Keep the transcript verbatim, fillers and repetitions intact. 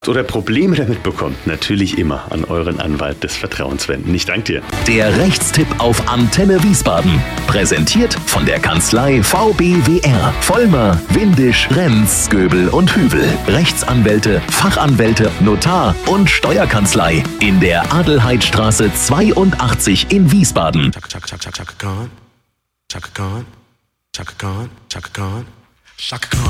oder Probleme damit bekommt, natürlich immer an euren Anwalt des Vertrauens wenden. Ich danke dir. Der Rechtstipp auf Antenne Wiesbaden. Präsentiert von der Kanzlei V B W R. Vollmer, Windisch, Renz, Göbel und Hübel. Rechtsanwälte, Fachanwälte, Notar und Steuerkanzlei. In der Adelheidstraße zweiundachtzig in Wiesbaden. Chaka, chaka, chaka, chaka Khan. Chaka Khan. Chaka Khan. Chaka Khan. Chaka Khan.